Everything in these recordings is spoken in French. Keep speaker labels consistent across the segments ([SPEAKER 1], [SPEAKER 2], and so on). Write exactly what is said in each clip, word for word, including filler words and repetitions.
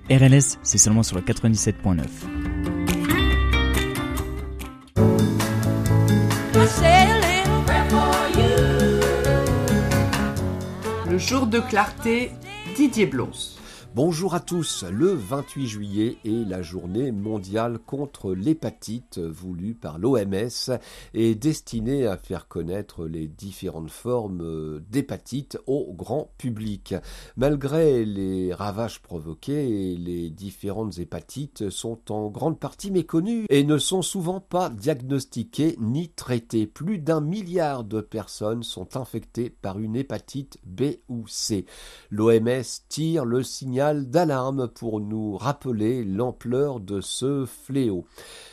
[SPEAKER 1] R L S, c'est seulement sur le quatre-vingt-dix-sept point neuf.
[SPEAKER 2] Le jour de clarté, Didier Blons.
[SPEAKER 3] Bonjour à tous, le vingt-huit juillet est la journée mondiale contre l'hépatite voulue par l'O M S et destinée à faire connaître les différentes formes d'hépatite au grand public. Malgré les ravages provoqués, les différentes hépatites sont en grande partie méconnues et ne sont souvent pas diagnostiquées ni traitées. Plus d'un milliard de personnes sont infectées par une hépatite B ou C. L'O M S tire le signal d'alarme pour nous rappeler l'ampleur de ce fléau.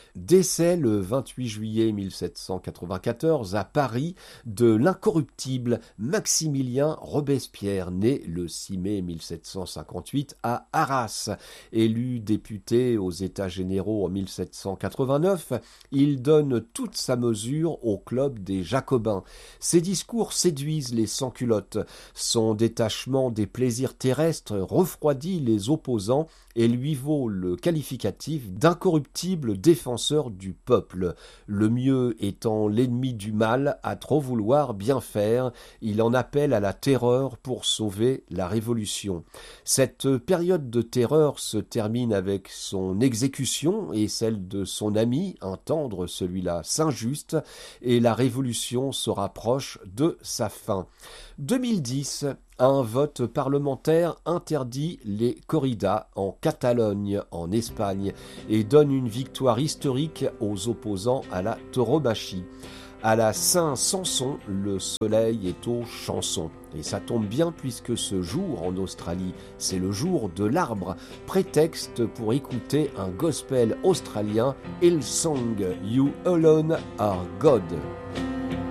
[SPEAKER 3] Décès le vingt-huit juillet mille sept cent quatre-vingt-quatorze à Paris de l'incorruptible Maximilien Robespierre, né le six mai mille sept cent cinquante-huit à Arras. Élu député aux États généraux en mille sept cent quatre-vingt-neuf, il donne toute sa mesure au club des Jacobins. Ses discours séduisent les sans-culottes. Son détachement des plaisirs terrestres refroidit les opposants et lui vaut le qualificatif d'incorruptible défenseur du peuple. Le mieux étant l'ennemi du mal, à trop vouloir bien faire, il en appelle à la terreur pour sauver la révolution. Cette période de terreur se termine avec son exécution et celle de son ami, un tendre celui-là Saint-Just, et la révolution se rapproche de sa fin. deux mille dix, un vote parlementaire interdit les corridas en Catalogne, en Espagne, et donne une victoire historique aux opposants à la tauromachie. À la Saint-Samson, le soleil est aux chansons. Et ça tombe bien puisque ce jour en Australie, c'est le jour de l'arbre, prétexte pour écouter un gospel australien, Hillsong, You Alone Are God.